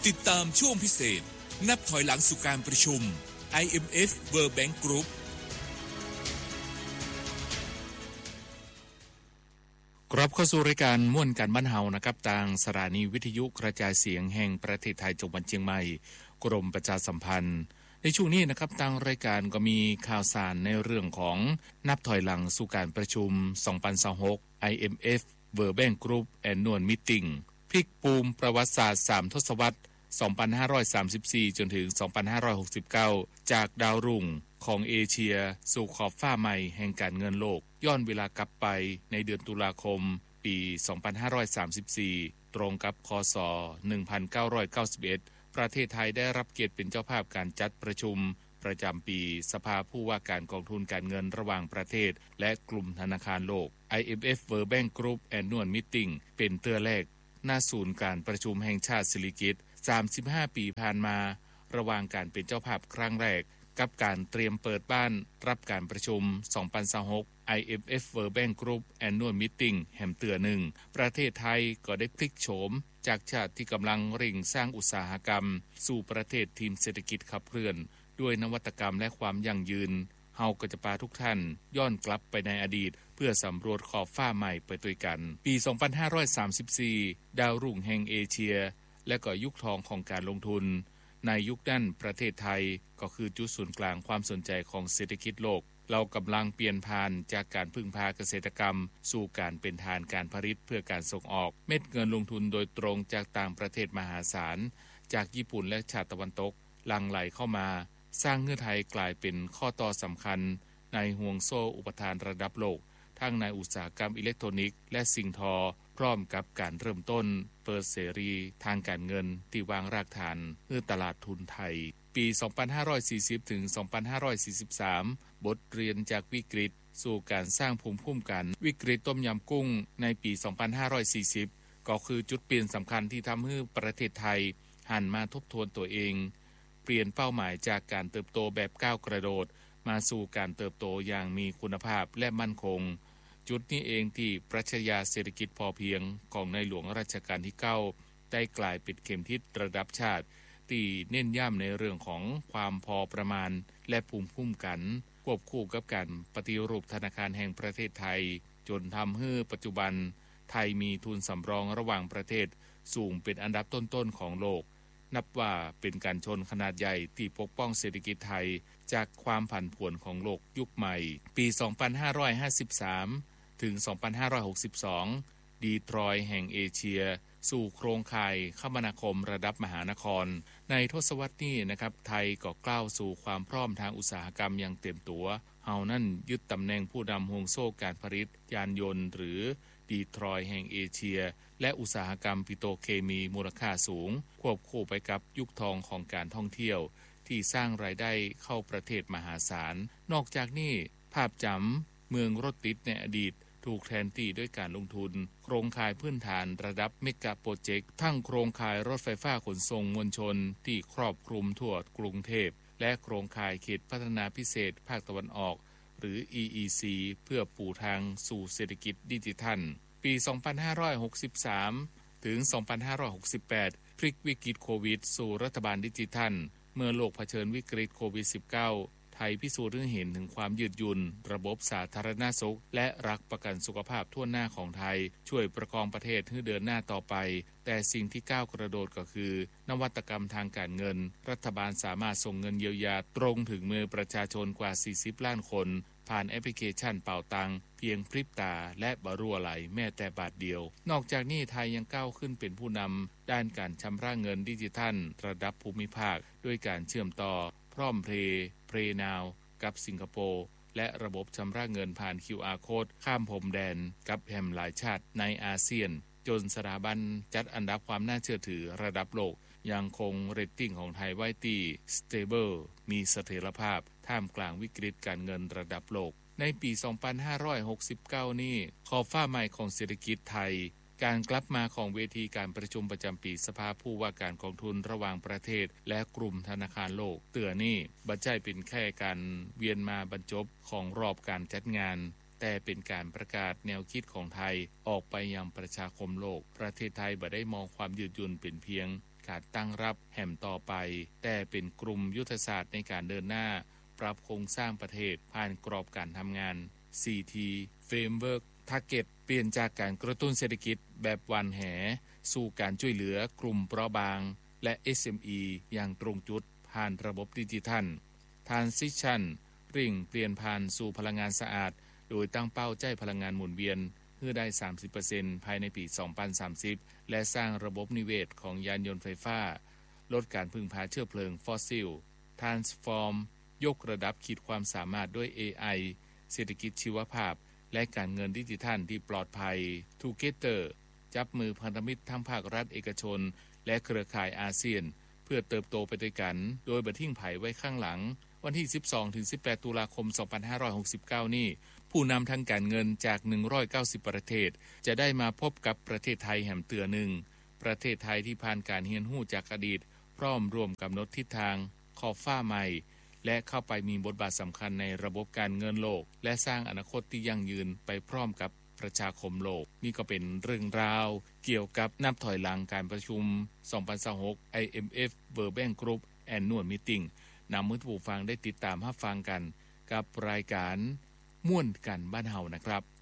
ติดตามช่วงพิเศษนับถอยหลังสู่การประชุม IMF World Bank Group กลับเข้าสู่รายการม่วนกันบ้านเฮานะครับทางสถานีวิทยุกระจายเสียงแห่งประเทศไทยจังหวัดเชียงใหม่กรมประชาสัมพันธ์ในช่วงนี้นะครับทางรายการก็มีข่าวสารในเรื่องของนับถอยหลังสู่การประชุม 2026 IMF World Bank Group Annual Meeting พลิกปูมประวัติศาสตร์3ทศวรรษ 2534 จนถึง 2569 จากดาวรุ่งของเอเชียสู่ขอบฟ้าใหม่แห่งการเงินโลกย้อนเวลากลับไปในเดือนตุลาคมปี 2534 ตรงกับคศ 1991 ประเทศไทยได้รับเกียรติเป็นเจ้าภาพการจัดประชุมประจำปีสภาผู้ว่าการกองทุนการเงินระหว่างประเทศและกลุ่มธนาคารโลก IMF World Bank Group Annual Meeting เป็นเตื้อแรกหน้าศูนย์การประชุมแห่งชาติสิริกิติ์35 ปีผ่านมาระหว่างการเป็นเจ้าภาพครั้งแรกกับการเตรียมเปิดบ้านรับการประชุม 2026 IMF World Bank Group Annual Meeting แห่งเตือหนึ่งประเทศไทยก็ได้พลิกโฉมจากชาติที่กำลังเร่งสร้างอุตสาหกรรมสู่ประเทศทีมเศรษฐกิจขับเคลื่อนด้วยนวัตกรรมและความยั่งยืนเฮาก็จะพาทุกท่านย้อนกลับไปในอดีตเพื่อสำรวจขอบฟ้าใหม่ไปด้วยกันปี 2534 ดาวรุ่งแห่งเอเชียและก็ยุคทองของการลงทุนในยุคนั้นประเทศไทยก็คือจุดศูนย์กลางความสนใจของเศรษฐกิจโลกเรากำลังเปลี่ยนผ่านจากการพึ่งพาเกษตรกรรมสู่การเป็นฐานการผลิตเพื่อการส่งออกเม็ดเงินลงทุนโดยตรงจากต่างประเทศมหาศาลจากญี่ปุ่นและชาติตะวันตกหลั่งไหลเข้ามาสร้างเงื่อนไขกลายเป็นข้อต่อสำคัญในห่วงโซ่อุปทานระดับโลกทั้งในอุตสาหกรรมอิเล็กทรอนิกส์และสิ่งทอพร้อมกับการเริ่มต้นเปิดเสรีทางการเงินที่วางรากฐานเพื่อตลาดทุนไทยปี 2540 ถึง 2543 บทเรียนจากวิกฤตสู่การสร้างภูมิคุ้มกันวิกฤตต้มยำกุ้งในปี 2540 ก็คือจุดเปลี่ยนสำคัญที่ทำให้ประเทศไทยหันมาทบทวนตัวเองเปลี่ยนเป้าหมายจากการเติบโตแบบก้าวกระโดดมาสู่การเติบโตอย่างมีคุณภาพและมั่นคงจุดนี้เองที่ปรัชญาเศรษฐกิจพอเพียงของในหลวงรัชกาลที่ 9 ได้กลายเป็นเข็มทิศระดับชาติที่เน้นย้ำในเรื่องของความพอประมาณและภูมิคุ้มกันควบคู่กับการปฏิรูปธนาคารแห่งประเทศไทยจนทำให้ปัจจุบันไทยมีทุนสำรองระหว่างประเทศสูงเป็นอันดับต้นๆของโลกนับว่าเป็นการชนขนาดใหญ่ที่ปกป้องเศรษฐกิจไทยจากความผันผวนของโลกยุคใหม่ปี 2553 ถึง 2562 ดีทรอยต์แห่งเอเชียสู่โครงข่ายคมนาคมระดับมหานครในทศวรรษนี้นะครับไทยก็ก้าวสู่ความพร้อมทางอุตสาหกรรมอย่างเต็มตัวเฮานั่นยึดตำแหน่งผู้นำห่วงโซ่การผลิตยานยนต์หรือดีทรอยต์แห่งเอเชียและอุตสาหกรรมปิโตรเคมีมูลค่าสูงควบคู่ไปกับยุคทองของการท่องเที่ยวที่สร้างรายได้เข้าประเทศมหาศาลนอกจากนี้ภาพจำเมืองรถติดในอดีตถูกแทนที่ด้วยการลงทุนโครงข่ายพื้นฐานระดับเมกะโปรเจกต์ทั้งโครงข่ายรถไฟฟ้าขนส่งมวลชนที่ครอบคลุมทั่วกรุงเทพและโครงข่ายเขตพัฒนาพิเศษภาคตะวันออกหรือ EEC เพื่อปูทางสู่เศรษฐกิจดิจิทัลปี 2563 ถึง 2568 พลิกวิกฤตโควิดสู่รัฐบาลดิจิทัลเมื่อโลกเผชิญวิกฤตโควิด -19 ไทยพิสูจน์ให้เห็นถึงความยืดหยุ่นระบบสาธารณสุขและรักประกันสุขภาพทั่วหน้าของไทยช่วยประคองประเทศให้เดินหน้าต่อไปแต่สิ่งที่ก้าวกระโดดก็คือนวัตกรรมทางการเงินรัฐบาลสามารถส่งเงินเยียวยาตรงถึงมือประชาชนกว่า 40 ล้านคนผ่านแอปพลิเคชันเป่าตังเพียงพริบตาและบ่รั่วไหลแม้แต่บาทเดียวนอกจากนี้ไทยยังก้าวขึ้นเป็นผู้นำด้านการชำระเงินดิจิทัลระดับภูมิภาคด้วยการเชื่อมต่อพร้อมเพย์นาวกับสิงคโปร์และระบบชำระเงินผ่าน QR Code ข้ามพรมแดนกับแห่งหลายชาติในอาเซียนจนสถาบันจัดอันดับความน่าเชื่อถือระดับโลกยังคงเรตติ้งของไทยไว้ที่ Stable มีเสถียรภาพท่ามกลางวิกฤตการเงินระดับโลกในปี 2569 นี้ขอบฟ้าใหม่ของเศรษฐกิจไทยการกลับมาของเวทีการประชุมประจำปีสภาผู้ว่าการกองทุนระหว่างประเทศและกลุ่มธนาคารโลกเตือนี่บัดใจเป็นแค่การเวียนมาบรรจบของรอบการจัดงานแต่เป็นการประกาศแนวคิดของไทยออกไปยังประชาคมโลกประเทศไทยบ่ได้มองความยืดหยุ่นเป็นเพียงการตั้งรับแห่มต่อไปแต่เป็นกลุ่มยุทธศาสตร์ในการเดินหน้าปรับโครงสร้างประเทศผ่านกรอบการทำงาน CT Framework Target เปลี่ยนจากการกระตุ้นเศรษฐกิจแบบวันแหสู่การช่วยเหลือกลุ่มเปราะบางและ SME อย่างตรงจุดผ่านระบบดิจิทัล Transition ริ่งเปลี่ยนผ่านสู่พลังงานสะอาดโดยตั้งเป้าจ่ายพลังงานหมุนเวียนเพื่อได้ 30% ภายในปี 2030 และสร้างระบบนิเวศของยานยนต์ไฟฟ้าลดการพึ่งพาเชื้อเพลิงฟอสซิล Transform ยกระดับขีดความสามารถด้วย AI เศรษฐกิจชีวภาพและการเงินดิจิทัลที่ปลอดภัย Together จับมือพันธมิตรทั้งภาครัฐเอกชนและเครือข่ายอาเซียนเพื่อเติบโตไปด้วยกันโดยบ่ทิ้งไผไว้ข้างหลังวันที่ 12-18 ตุลาคม 2569 นี้ผู้นำทางการเงินจาก 190 ประเทศจะได้มาพบกับประเทศไทยแห่มเตือหนึ่งประเทศไทยที่ผ่านการเรียนรู้จากอดีตพร้อมร่วมกำหนดทิศทางขอบฟ้าใหม่และเข้าไปมีบทบาทสำคัญในระบบการเงินโลกและสร้างอนาคตที่ยั่งยืนไปพร้อมกับประชาคมโลกนี่ก็เป็นเรื่องราวเกี่ยวกับนับถอยหลังการประชุม 2026 IMF World Bank Group Annual Meeting นำมือผู้ฟังได้ติดตามรับฟังกันกับรายการม่วนกันบ้านเฮานะครับ